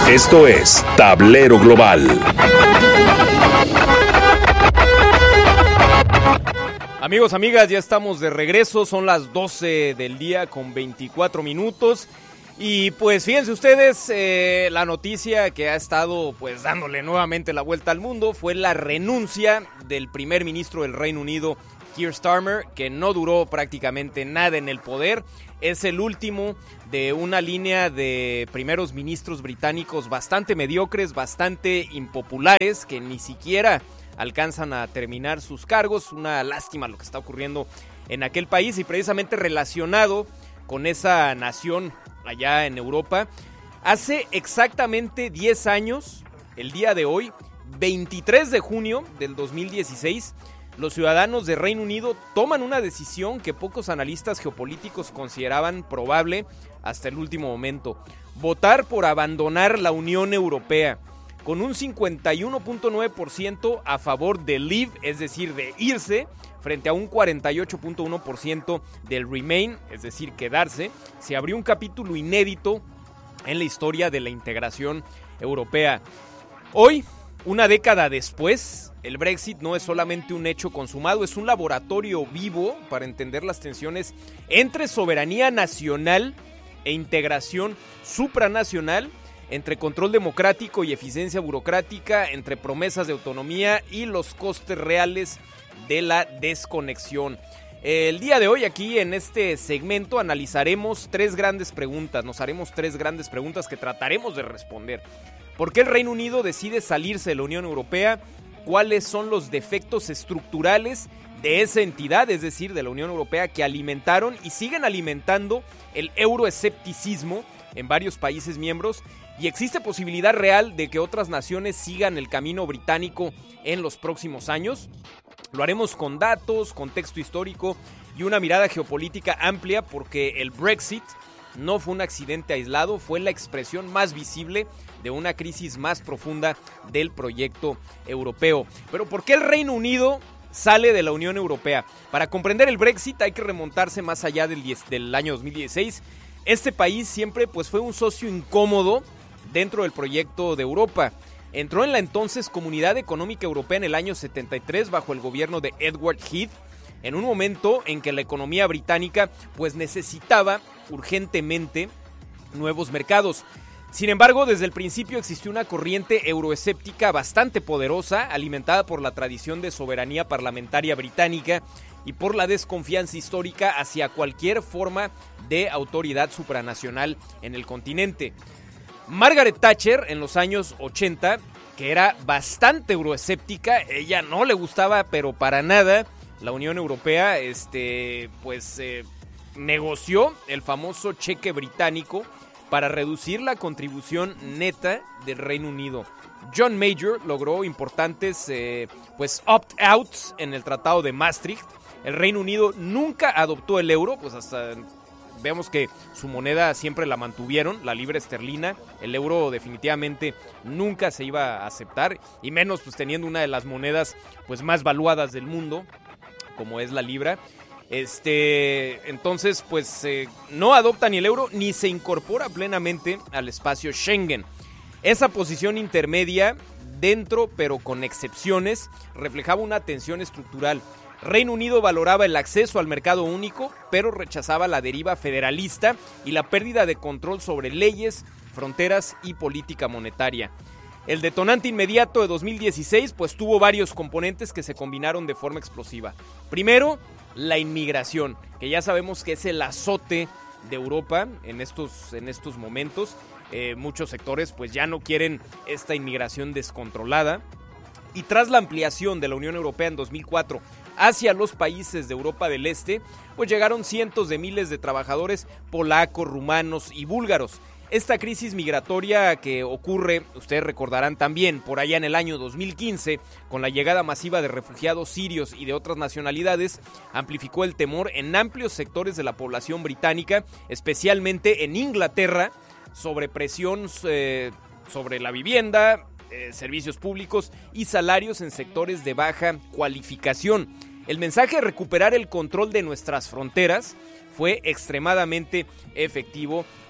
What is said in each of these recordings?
Esto es Tablero Global. Amigos, amigas, ya estamos de regreso, son las 12 del día con 24 minutos. Y pues fíjense ustedes, la noticia que ha estado pues dándole nuevamente la vuelta al mundo fue la renuncia del primer ministro del Reino Unido, Keir Starmer, que no duró prácticamente nada en el poder. Es el último de una línea de primeros ministros británicos bastante mediocres, bastante impopulares, que ni siquiera alcanzan a terminar sus cargos. Una lástima lo que está ocurriendo en aquel país y precisamente relacionado con esa nación allá en Europa. Hace exactamente 10 años, el día de hoy, 23 de junio del 2016, los ciudadanos de Reino Unido toman una decisión que pocos analistas geopolíticos consideraban probable hasta el último momento: votar por abandonar la Unión Europea, con un 51.9% a favor de leave, es decir, de irse, frente a un 48.1% del remain, es decir, quedarse. Se abrió un capítulo inédito en la historia de la integración europea. Hoy, una década después, el Brexit no es solamente un hecho consumado, es un laboratorio vivo para entender las tensiones entre soberanía nacional e integración supranacional, entre control democrático y eficiencia burocrática, entre promesas de autonomía y los costes reales de la desconexión. El día de hoy aquí en este segmento analizaremos tres grandes preguntas, nos haremos tres grandes preguntas que trataremos de responder. ¿Por qué el Reino Unido decide salirse de la Unión Europea? ¿Cuáles son los defectos estructurales de esa entidad, es decir, de la Unión Europea, que alimentaron y siguen alimentando el euroescepticismo en varios países miembros? ¿Y existe posibilidad real de que otras naciones sigan el camino británico en los próximos años? Lo haremos con datos, contexto histórico y una mirada geopolítica amplia, porque el Brexit no fue un accidente aislado, fue la expresión más visible de una crisis más profunda del proyecto europeo. Pero ¿por qué el Reino Unido sale de la Unión Europea? Para comprender el Brexit hay que remontarse más allá del año 2016. Este país siempre pues fue un socio incómodo dentro del proyecto de Europa. Entró en la entonces Comunidad Económica Europea en el año 73 bajo el gobierno de Edward Heath, en un momento en que la economía británica pues necesitaba urgentemente nuevos mercados. Sin embargo, desde el principio existió una corriente euroescéptica bastante poderosa, alimentada por la tradición de soberanía parlamentaria británica y por la desconfianza histórica hacia cualquier forma de autoridad supranacional en el continente. Margaret Thatcher, en los años 80, que era bastante euroescéptica, ella no le gustaba pero para nada la Unión Europea, negoció el famoso cheque británico para reducir la contribución neta del Reino Unido. John Major logró importantes opt-outs en el Tratado de Maastricht. El Reino Unido nunca adoptó el euro, pues hasta vemos que su moneda siempre la mantuvieron, la libra esterlina. El euro definitivamente nunca se iba a aceptar, y menos pues teniendo una de las monedas pues más valuadas del mundo, como es la libra. Entonces pues no adopta ni el euro ni se incorpora plenamente al espacio Schengen. Esa posición intermedia, dentro pero con excepciones, reflejaba una tensión estructural. Reino Unido valoraba el acceso al mercado único, pero rechazaba la deriva federalista y la pérdida de control sobre leyes, fronteras y política monetaria. El detonante inmediato de 2016 pues tuvo varios componentes que se combinaron de forma explosiva. Primero, la inmigración, que ya sabemos que es el azote de Europa en estos momentos. Muchos sectores pues ya no quieren esta inmigración descontrolada. Y tras la ampliación de la Unión Europea en 2004 hacia los países de Europa del Este, pues llegaron cientos de miles de trabajadores polacos, rumanos y búlgaros. Esta crisis migratoria que ocurre, ustedes recordarán también, por allá en el año 2015, con la llegada masiva de refugiados sirios y de otras nacionalidades, amplificó el temor en amplios sectores de la población británica, especialmente en Inglaterra, sobre presión sobre la vivienda, servicios públicos y salarios en sectores de baja cualificación. El mensaje de recuperar el control de nuestras fronteras fue extremadamente efectivo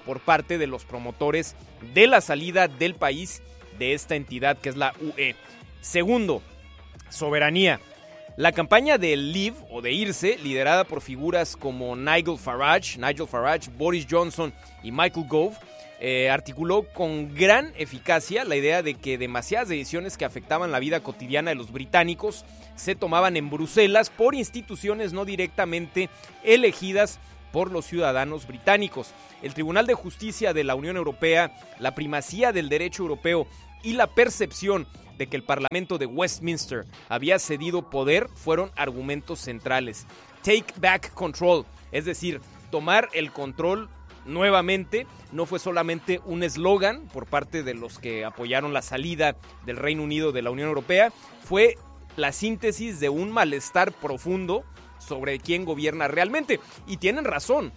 por parte de los promotores de la salida del país de esta entidad que es la UE. Segundo, soberanía. La campaña de Leave o de irse, liderada por figuras como Nigel Farage, Boris Johnson y Michael Gove, articuló con gran eficacia la idea de que demasiadas decisiones que afectaban la vida cotidiana de los británicos se tomaban en Bruselas por instituciones no directamente elegidas por los ciudadanos británicos. El Tribunal de Justicia de la Unión Europea, la primacía del derecho europeo y la percepción de que el Parlamento de Westminster había cedido poder fueron argumentos centrales. Take back control, es decir, tomar el control nuevamente, no fue solamente un eslogan por parte de los que apoyaron la salida del Reino Unido de la Unión Europea, fue la síntesis de un malestar profundo sobre quién gobierna realmente. Y tenían razón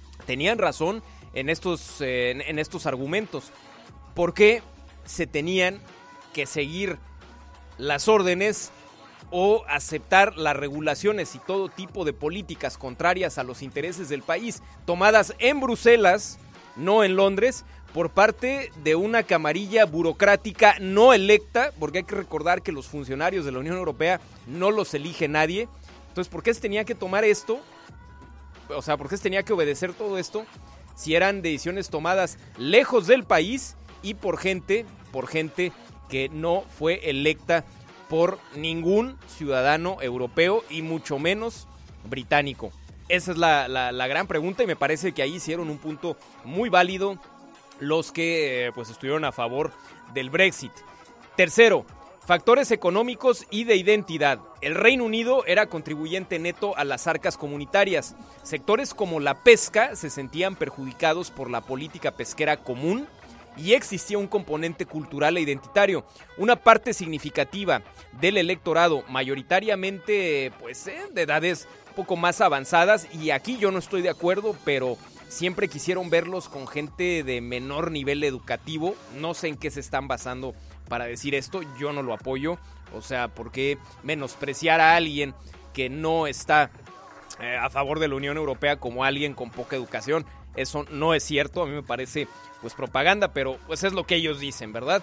en estos argumentos. ¿Por qué se tenían que seguir las órdenes o aceptar las regulaciones y todo tipo de políticas contrarias a los intereses del país, tomadas en Bruselas, no en Londres, por parte de una camarilla burocrática no electa? Porque hay que recordar que los funcionarios de la Unión Europea no los elige nadie. Entonces, ¿por qué se tenía que tomar esto? O sea, ¿por qué se tenía que obedecer todo esto si eran decisiones tomadas lejos del país y por gente que no fue electa por ningún ciudadano europeo y mucho menos británico? Esa es la gran pregunta, y me parece que ahí hicieron un punto muy válido los que pues estuvieron a favor del Brexit. Tercero, factores económicos y de identidad. El Reino Unido era contribuyente neto a las arcas comunitarias. Sectores como la pesca se sentían perjudicados por la política pesquera común y existía un componente cultural e identitario. Una parte significativa del electorado, mayoritariamente pues de edades un poco más avanzadas, y aquí yo no estoy de acuerdo, pero siempre quisieron verlos con gente de menor nivel educativo. No sé en qué se están basando para decir esto, yo no lo apoyo. O sea, ¿por qué menospreciar a alguien que no está a favor de la Unión Europea como alguien con poca educación? Eso no es cierto, a mí me parece pues propaganda, pero pues es lo que ellos dicen, ¿verdad?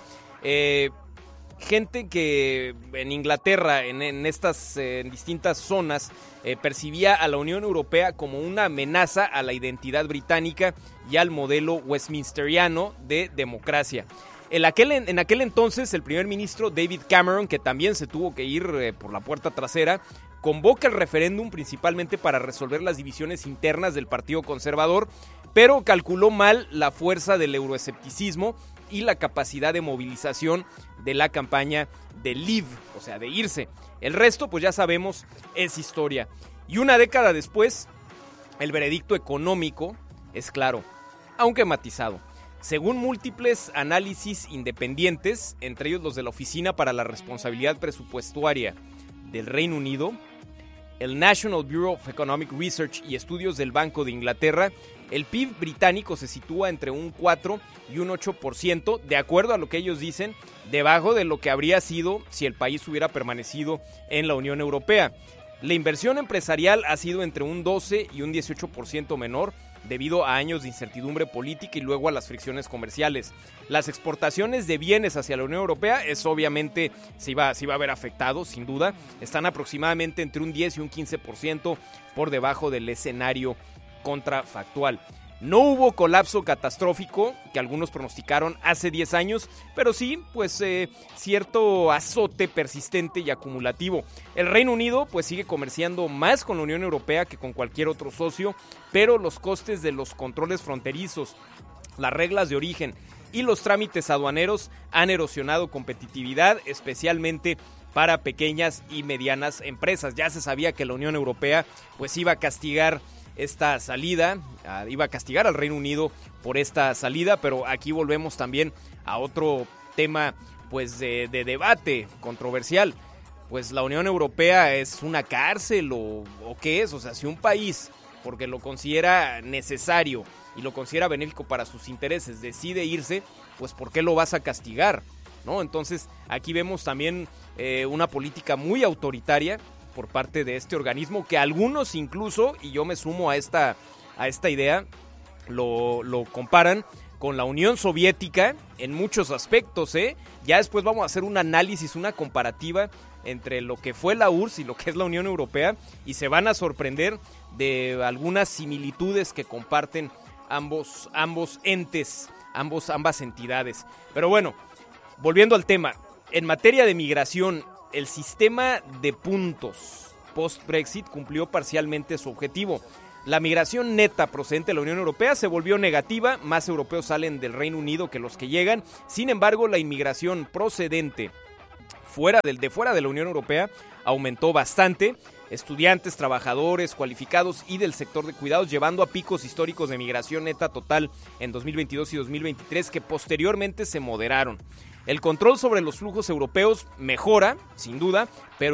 Gente que en Inglaterra, en estas distintas zonas, percibía a la Unión Europea como una amenaza a la identidad británica y al modelo westminsteriano de democracia. En aquel entonces, el primer ministro David Cameron, que también se tuvo que ir por la puerta trasera, convoca el referéndum principalmente para resolver las divisiones internas del Partido Conservador, pero calculó mal la fuerza del euroescepticismo y la capacidad de movilización de la campaña de Leave, o sea, de irse. El resto, pues ya sabemos, es historia. Y una década después, el veredicto económico es claro, aunque matizado. Según múltiples análisis independientes, entre ellos los de la Oficina para la Responsabilidad Presupuestaria del Reino Unido, el National Bureau of Economic Research y estudios del Banco de Inglaterra, el PIB británico se sitúa entre un 4 y un 8%, de acuerdo a lo que ellos dicen, debajo de lo que habría sido si el país hubiera permanecido en la Unión Europea. La inversión empresarial ha sido entre un 12 y un 18% menor, debido a años de incertidumbre política y luego a las fricciones comerciales. Las exportaciones de bienes hacia la Unión Europea obviamente se iba a ver afectado, sin duda. Están aproximadamente entre un 10 y un 15% por debajo del escenario contrafactual. No hubo colapso catastrófico que algunos pronosticaron hace 10 años, pero sí, pues cierto azote persistente y acumulativo. El Reino Unido pues sigue comerciando más con la Unión Europea que con cualquier otro socio, pero los costes de los controles fronterizos, las reglas de origen y los trámites aduaneros han erosionado competitividad, especialmente para pequeñas y medianas empresas. Ya se sabía que la Unión Europea pues iba a castigar esta salida, iba a castigar al Reino Unido por esta salida, pero aquí volvemos también a otro tema pues de debate controversial. Pues la Unión Europea es una cárcel o qué es, o sea, si un país, porque lo considera necesario y lo considera benéfico para sus intereses, decide irse, pues ¿por qué lo vas a castigar? ¿No? Entonces aquí vemos también una política muy autoritaria por parte de este organismo, que algunos incluso, y yo me sumo a esta idea, lo comparan con la Unión Soviética en muchos aspectos, ¿eh? Ya después vamos a hacer un análisis, una comparativa entre lo que fue la URSS y lo que es la Unión Europea, y se van a sorprender de algunas similitudes que comparten ambos entes, ambas entidades. Pero bueno, volviendo al tema, en materia de migración, el sistema de puntos post-Brexit cumplió parcialmente su objetivo. La migración neta procedente de la Unión Europea se volvió negativa, más europeos salen del Reino Unido que los que llegan. Sin embargo, la inmigración procedente fuera de la Unión Europea aumentó bastante. Estudiantes, trabajadores cualificados y del sector de cuidados, llevando a picos históricos de migración neta total en 2022 y 2023 que posteriormente se moderaron. El control sobre los flujos europeos mejora, sin duda, pero